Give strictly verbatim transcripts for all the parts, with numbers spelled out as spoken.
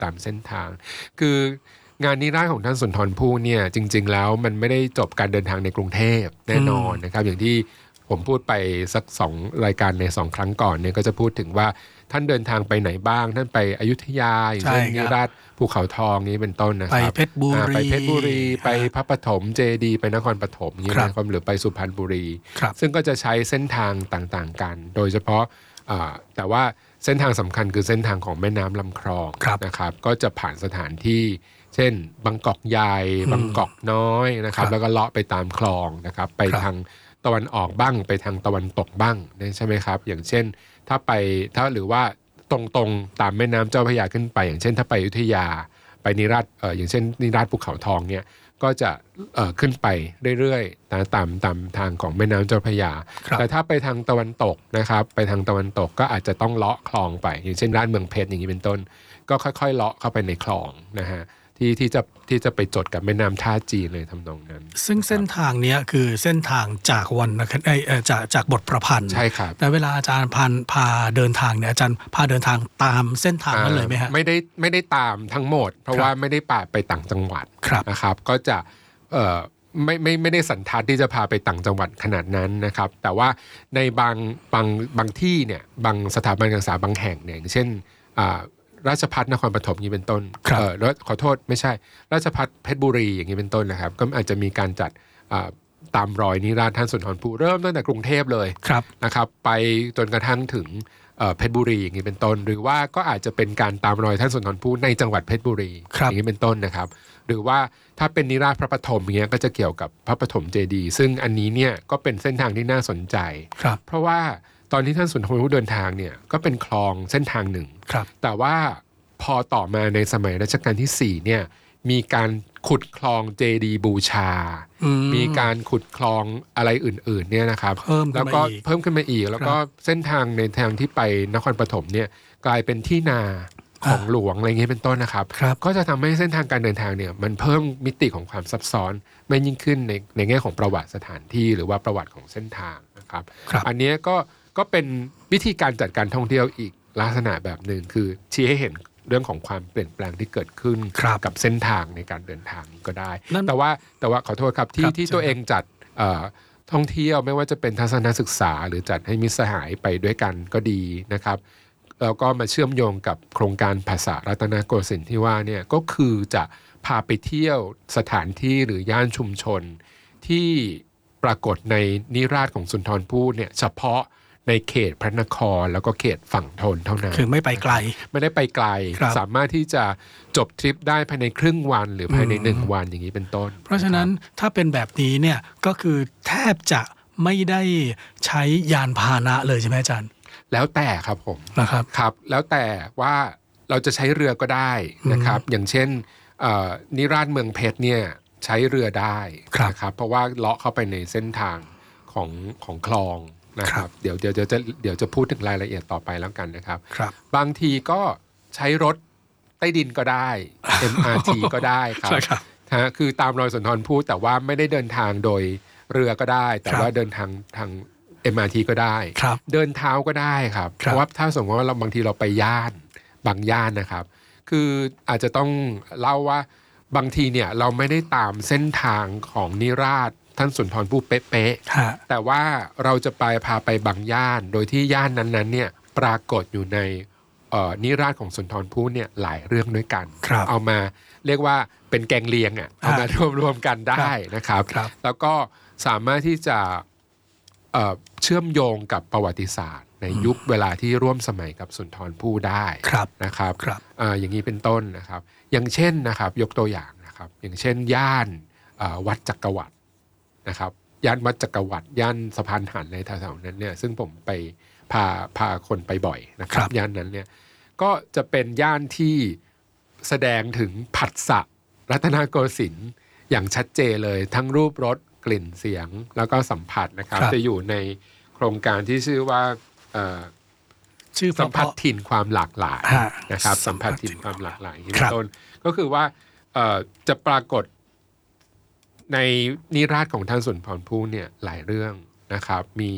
ตามเส้นทางคืองานนิราศของท่านสุนทรภู่เนี่ยจริงๆแล้วมันไม่ได้จบการเดินทางในกรุงเทพแน่นอนนะครับอย่างที่ผมพูดไปสักสองรายการในสองครั้งก่อนเนี่ยก็จะพูดถึงว่าท่านเดินทางไปไหนบ้างท่านไปอยุธยาอย่างเช่นนิราศภูเขาทองนี้เป็นต้นนะครับไปเพชรบุรีไปเพชรบุรีไปพระปฐมเจดีย์ไปนครปฐมนี้นะครับหรือไปสุพรรณบุรีซึ่งก็จะใช้เส้นทางต่างๆกันโดยเฉพาะแต่ว่าเส้นทางสำคัญคือเส้นทางของแม่น้ำลำคลองนะครับก็จะผ่านสถานที่เช่นบางกอกใหญ่บางกอกน้อยนะครับแล้วก็เลาะไปตามคลองนะครับไปทางตะวันออกบ้างไปทางตะวันตกบ้างใช่ไหมครับอย่างเช่นถ้าไปถ้าหรือว่าตรงๆตามแม่น้ำเจ้าพระยาขึ้นไปอย่างเช่นถ้าไปอยุธยาไปนิราศเอ่ออย่างเช่นนิราศภูเขาทองเนี่ยก็จะเอ่อขึ้นไปเรื่อยๆนะตามตามทางของแม่น้ำเจ้าพระยาแต่ถ้าไปทางตะวันตกนะครับไปทางตะวันตกก็อาจจะต้องเลาะคลองไปอย่างเช่นร้านเมืองเพชรอย่างนี้เป็นต้นก็ค่อยๆเลาะเข้าไปในคลองนะฮะที่ที่จะที่จะไปจดกับแม่น้ำท่าจีนเลยทำนองนั้นซึ่งเส้นทางนี้คือเส้นทางจากวรรณคดีจากจากบทประพันธ์ใช่ครับแต่เวลาอาจารย์พันพาเดินทางเนี่ยอาจารย์พาเดินทางตามเส้นทางนั้นเลยไหมฮะไม่ได้ไม่ได้ตามทั้งหมดเพราะว่าไม่ได้ป่าไปต่างจังหวัดนะครับก็จะเอ่อไม่ไม่ไม่ได้สันทัดที่จะพาไปต่างจังหวัดขนาดนั้นนะครับแต่ว่าในบางบางบางที่เนี่ยบางสถาบันการศึกษาบางแห่งเนี่ยอย่างเช่นอ่าราชภัฏนครปฐมนี้เป็นต้นเออแล้วขอโทษไม่ใช่ราชภัฏเพชรบุรีอย่างนี้เป็นต้นนะครับก็อาจจะมีการจัดตามรอยนิราศท่านสุนทรภู่เริ่มตั้งแต่กรุงเทพเลยนะครับไปจนกระทั่งถึงเพชรบุรีอย่างนี้เป็นต้นหรือว่าก็อาจจะเป็นการตามรอยท่านสุนทรภู่ในจังหวัดเพชรบุรีอย่างนี้เป็นต้นนะครับหรือว่าถ้าเป็นนิราศพระปฐมอย่างเงี้ยก็จะเกี่ยวกับพระปฐมเจดีย์ซึ่งอันนี้เนี่ยก็เป็นเส้นทางที่น่าสนใจเพราะว่าตอนที่ท่านสุนทรภู่เดินทางเนี่ยก็เป็นคลองเส้นทางหนึ่งแต่ว่าพอต่อมาในสมัยรัชกาลที่สี่เนี่ยมีการขุดคลองเจดีย์บูชา มีการขุดคลองอะไรอื่นๆเนี่ยนะครับแล้วก็เพิ่มขึ้นมาอีกแล้วก็เส้นทางในทางที่ไปนครปฐมเนี่ยกลายเป็นที่นาของหลวงอะไรเงี้ยเป็นต้นนะครับก็จะทำให้เส้นทางการเดินทางเนี่ยมันเพิ่มมิติของความซับซ้อนไม่ยิ่งขึ้นในในแง่ของประวัติสถานที่หรือว่าประวัติของเส้นทางนะครับอันนี้ก็ก็เป็นวิธีการจัดการท่องเที่ยวอีกลักษณะแบบหนึ่งคือชี้ให้เห็นเรื่องของความเปลี่ยนแปลงที่เกิดขึ้นกับเส้นทางในการเดินทางก็ได้แต่ว่าแต่ว่าขอโทษครับที่ที่ตัวเองจัดท่องเที่ยวไม่ว่าจะเป็นทัศนศึกษาหรือจัดให้มิตรสหายไปด้วยกันก็ดีนะครับแล้วก็มาเชื่อมโยงกับโครงการภาษารัตนโกสินทร์ที่ว่าเนี่ยก็คือจะพาไปเที่ยวสถานที่หรือย่านชุมชนที่ปรากฏในนิราศของสุนทรภู่เนี่ยเฉพาะในเขตพระนครแล้วก็เขตฝั่งทนเท่านั้นคือไม่ไปไกลไม่ได้ไปไกลสามารถที่จะจบทริปได้ภายในครึ่งวันหรือภายในหนึ่งวันอย่างนี้เป็นต้นเพราะฉะนั้นถ้าเป็นแบบนี้เนี่ยก็คือแทบจะไม่ได้ใช้ยานพาหนะเลยใช่ไหมอาจารย์แล้วแต่ครับผมนะครับครับแล้วแต่ว่าเราจะใช้เรือก็ได้นะครับอย่างเช่นนิราศเมืองเพชรเนี่ยใช้เรือได้นะครับเพราะว่าเลาะเข้าไปในเส้นทางของของคลองนะครับเดี๋ยวเดี๋ยวจะเดี๋ยวจะพูดถึงรายละเอียดต่อไปแล้วกันนะครับบางทีก็ใช้รถใต้ดินก็ได้ เอ็ม อาร์ ที ก็ได้ครับฮะคือตามรอยสุนทรภู่แต่ว่าไม่ได้เดินทางโดยเรือก็ได้แต่ว่าเดินทางทาง เอ็ม อาร์ ที ก็ได้เดินเท้าก็ได้ครับเพราะว่าถ้าสมมติว่าเราบางทีเราไปย่านบางย่านนะครับคืออาจจะต้องเล่าว่าบางทีเนี่ยเราไม่ได้ตามเส้นทางของนิราศท่านสุนทรภู่เป๊ะๆแต่ว่าเราจะไปพาไปบางย่านโดยที่ย่านนั้นๆเนี่ยปรากฏอยู่ในนิราศของสุนทรภู่เนี่ยหลายเรื่องด้วยกันเอามาเรียกว่าเป็นแกงเลียงอ่ะเอามารวมรวมกันได้นะครับแล้วก็สามารถที่จะเชื่อมโยงกับประวัติศาสตร์ในยุคเวลาที่ร่วมสมัยกับสุนทรภู่ได้นะครับ อ, อย่างนี้เป็นต้นนะครับอย่างเช่นนะครับยกตัวอย่างนะครับอย่างเช่นย่านวัดจักรวรรดินะครับย่านวัดจักรวรรดิย่านสะพานหันในแถวๆนั้นเนี่ยซึ่งผมไปพาพาคนไปบ่อยนะครับย่านนั้นเนี่ยก็จะเป็นย่านที่แสดงถึงผัสสะรัตนโกสินทร์อย่างชัดเจนเลยทั้งรูปรสกลิ่นเสียงแล้วก็สัมผัสนะครับจะอยู่ในโครงการที่ชื่อว่าชื่อสัมผัสถิ่นความหลากหลายนะครับสัมผัสถิ่นความหลากหลายที่ต้นก็คือว่าจะปรากฏในนิราศของท่านสุนทรภู่เนี่ยหลายเรื่องนะครับมี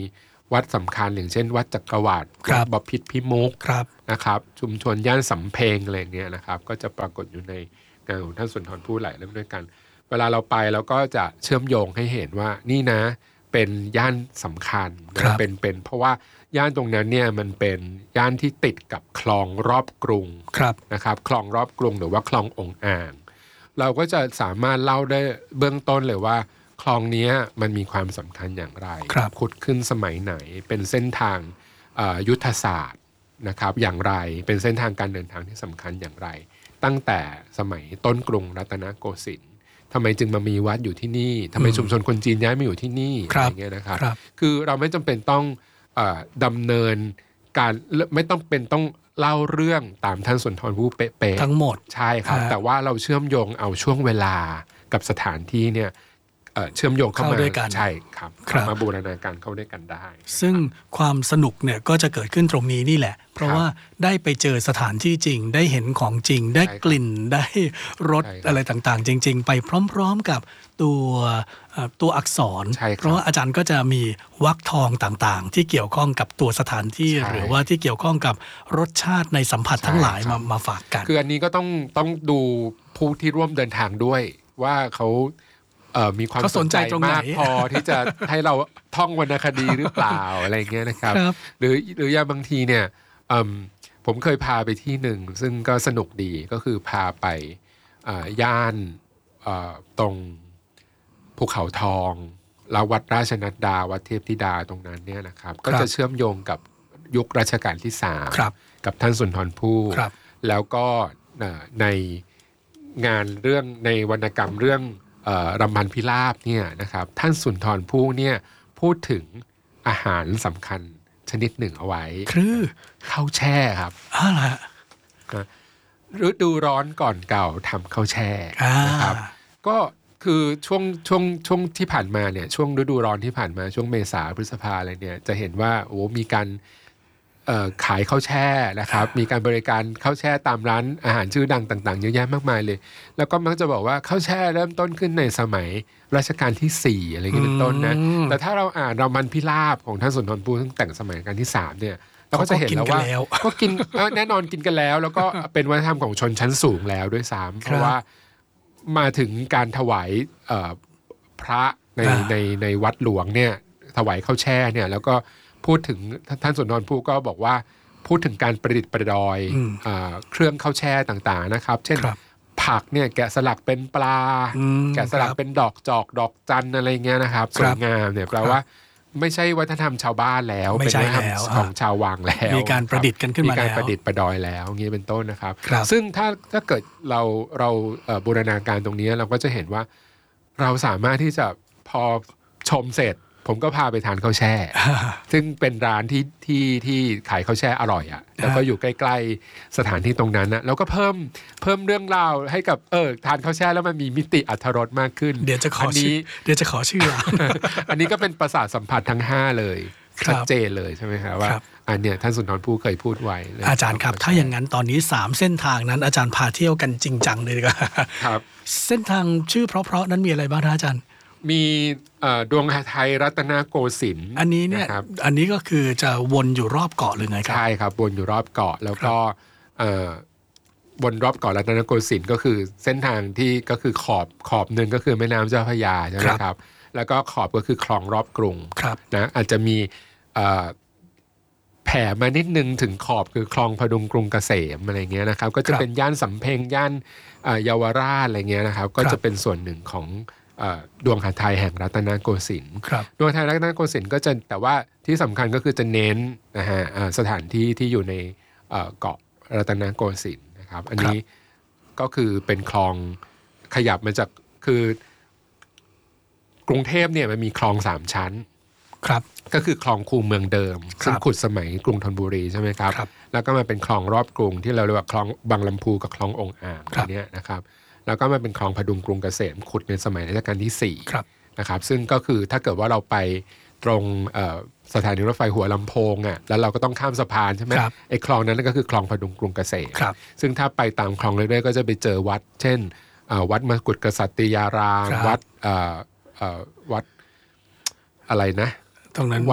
วัดสำคัญอย่างเช่นวัดจักรวรรดิครัวับดบพิตรพิมุขครับนะครับชุมชนย่านสำเพ็งอะไรเงี้ยนะครับก็จะปรากฏอยู่ในงานของท่านสุนทรภู่หลายเรื่องด้วยกันเวลาเราไปเราก็จะเชื่อมโยงให้เห็นว่านี่นะเป็นย่านสำคัญนะเป็นเป็นเพราะว่าย่านตรงนั้นเนี่ยมันเป็นย่านที่ติดกับคลองรอบกรุงครับนะครับคลองรอบกรุงหรือว่าคลององอ่างเราก็จะสามารถเล่าได้เบื้องต้นเลยว่าคลองนี้มันมีความสำคัญอย่างไรครับขุดขึ้นสมัยไหนเป็นเส้นทางยุทธศาสตร์นะครับอย่างไรเป็นเส้นทางการเดินทางที่สำคัญอย่างไรตั้งแต่สมัยต้นกรุงรัตนโกสินทร์ทำไมจึงมามีวัดอยู่ที่นี่ทำไมชุมชนคนจีนย้ายมาอยู่ที่นี่อะไรเงี้ยนะครับคือเราไม่จำเป็นต้องเอ่อดำเนินการไม่ต้องเป็นต้องเล่าเรื่องตามท่านสุนทรภู่เป๊ะๆทั้งหมดใช่ครับแต่ว่าเราเชื่อมโยงเอาช่วงเวลากับสถานที่เนี่ยเอ่อเชื่อมโยงเข้ามาเข้าด้วยกันใช่ครับครับมาบูรณาการเข้าด้วยกันได้ซึ่งความสนุกเนี่ยก็จะเกิดขึ้นตรงนี้นี่แหละ เพราะว่าได้ไปเจอสถานที่จริง ได้เห็นของจริง ได้กลิ่นได้รสอะไรต่างๆ จริง ๆ ไปพร้อมๆกับตัวเอ่อตัวอักษรใช่ครับเพราะว่าอาจารย์ก็จะมีวรรคทองต่างๆ ที่เกี่ยวข้องกับตัวสถานที่ใช่หรือว่าที่เกี่ยวข้องกับรสชาติในสัมผัสทั้งหลายใช่ครัมาบมาฝากกันคืออันนี้ก็ต้องต้องดูผู้ที่ร่วมเดินทางด้วยว่าเขาเอ่อมีความเขาสนใจตรงไหนมากพอที่จะให้เราท่องวรรณคดีหรือเปล่า อะไรเงี้ยนะครับครับหรือหรืออย่างบางทีเนี่ยเอิ่มผมเคยพาไปที่หนึ่งซึ่งก็สนุกดีก็คือพาไปเอ่อย่านเอ่อตรงภูเขาทองแล้ววัดราชนัดดาวัดเทพธิดาตรงนั้นเนี่ยนะครับก็จะเชื่อมโยงกับยุครัชกาลที่สามครับกับท่านสุนทรภู่ครับแล้วก็เอ่อในงานเรื่องในวรรณกรรมเรื่องเอ่อรำพันพิราบเนี่ยนะครับท่านสุนทรภู่เนี่ยพูดถึงอาหารสำคัญชนิดหนึ่งเอาไว้คือข้าวแช่ครับอ่าล่ะฤดูร้อนก่อนเก่าทำข้าวแช่อ่านนะครับก็คือช่วงช่วงช่วงที่ผ่านมาเนี่ยช่วงฤดูร้อนที่ผ่านมาช่วงเมษาพฤษภาอะไรเนี่ยจะเห็นว่าโอ้มีการเอ่อขายข้าวแช่นะครับมีการบริการข้าวแช่ตามร้านอาหารชื่อดังต่างๆเยอะแยะมากมายเลย แล้วก็มักจะบอกว่าข้าวแช่เริ่มต้นขึ้นในสมัยรัชกาลที่สี่อะไรอย่างนี้เป็นต้นนะอืมแต่ถ้าเราอ่านเรามันพิราบของท่านสุนทรภู่ซึ่งแต่งสมัยรัชกาลที่สามเนี่ยเราก็จะเห็นแล้วว่าเขาก็กินกันแล้วก็กินเอ่อแน่นอนกินกันแล้ว แล้วก็เป็นวัฒนธรรมของชนชั้นสูงแล้วด้วยซ้ำเพราะว่ามาถึงการถวายเอ่อพระในอ่าในในวัดหลวงเนี่ยถวายข้าวแช่เนี่ยแล้วก็พูดถึงท่านสุนทรภู่ก็บอกว่าพูดถึงการประดิษฐ์ประดอยอืมเอ่อเครื่องข้าวแช่ต่างๆนะครับ เช่นครับผักเนี่ยแกะสลักเป็นปลาอืมแกะสลักครับเป็นดอกจอกดอกจันอะไรเงี้ยนะครับคสรัวบยงามเนี่ยแปลว่าไม่ใช่วัฒนธรรมชาวบ้านแล้วไม่เป็นใช่วัฒนธรรมแล้วของชาววังแล้วมีการประดิษฐ์กันขึ้นมาการแล้วประดิษฐ์ประดอยแล้วอย่างนี้เป็นต้นนะครับครับซึ่งถ้าถ้าเกิดเราเราเอ่อบูรณาการตรงนี้เราก็จะเห็นว่าเราสามารถที่จะพอชมเสร็จ ผมก็พาไปทานข้าวแช่ ซึ่งเป็นร้านที่ที่ที่ขายข้าวแช่อร่อยอะ่ะแล้วก็อยู่ใกล้ๆสถานที่ตรงนั้นนะแล้วก็เพิ่มเพิ่มเรื่องราวให้กับเออทานข้าวแช่แล้วมันมีมิติอรรถรสมากขึ้นเดี๋ยวจะขออันชื่นี้อเดี๋ยวจะขอชื่อร้านอันนี้ก็เป็นประสาทสัมผัสทั้งห้าเลยครับชัดเจนเลยใช่ไหมครับว่าครับอันเนี้ยท่านสุนทรภู่เคยพูดไว้เงอาจารย์ครับ ถ้าอย่างนั้นตอนนี้สามเส้นทางนั้นอาจารย์พาเที่ยวกันจริงจังเลยดีกว่าครับเส้นทางชื่อเพราะๆนั้นมีอะไรบ้างท่านอาจารย์มีเอ่อดวงไทยรัตนโกสินทร์อันนี้เนี่ยครับอันนี้ก็คือจะวนอยู่รอบเกาะหรือไงครับใช่ครับวนอยู่รอบเกาะแล้วก็เอ่อบนรอบเกาะรัตนโกสินทร์ก็คือเส้นทางที่ก็คือขอบขอบหนึ่งก็คือแม่น้ำเจ้าพระยาใช่ไหมครับครับ แล้วก็ขอบก็คือคลองรอบกรุงครับนะอาจจะมีเอ่อแผ่มานิดนึงถึงขอบคือคลองพดุงกรุงเกษมอะไรเงี้ยนะครับ ก็จะเป็นย่านสำเพ็งย่านเอ่อเยาวราชอะไรเงี้ยนะครับ ก็จะเป็นส่วนหนึ่งของเอ่อดวงหทัยแห่งรัตนโกสินทร์ครับดวงหทัยรัตนโกสินทร์ก็จะแต่ว่าที่สำคัญก็คือจะเน้นนะฮะเอ่อสถานที่ที่อยู่ในเอ่อเกาะรัตนโกสินทร์นะครับ อันนี้ก็คือเป็นคลองขยับมาจากคือกรุงเทพเนี่ยมันมีคลองสามชั้นครับก็คือคลองคูเมืองเดิมครับซึ่งขุดสมัยกรุงธนบุรีใช่ไหมครับครับแล้วก็มาเป็นคลองรอบกรุงที่เราเรียกว่าคลองบางลำพูกับคลององอ่างครัอับนเนี้ยนะครับ แล้วก็มาเป็นคลองพดุงกรุงเกษมขุดในสมัยรัชกาลที่สี่ครับนะครับ ซึ่งก็คือถ้าเกิดว่าเราไปตรงเอ่อสถานีรถไฟหัวลำโพงอ่ะแล้วเราก็ต้องข้ามสะพานใช่ไหมครับไอ้คลองนั้นก็คือคลองพดุงกรุงเกษมครับซึ่งถ้าไปตามคลองเรื่อยๆก็จะไปเจอวัด เช่นเอ่อวัดมกุฏกษัตริยารามครับวัดเอ่อเอ่อวัดอะไรนะตรงนั้นวัด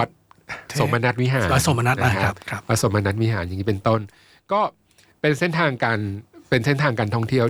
สมนัตวิหารวัดสมนัตนะคครัรับบครับวัดสมนัตวิหารอย่างนี้เป็นต้นก็เป็นเส้นทางการเป็นเส้นทางการท่องเที่ยว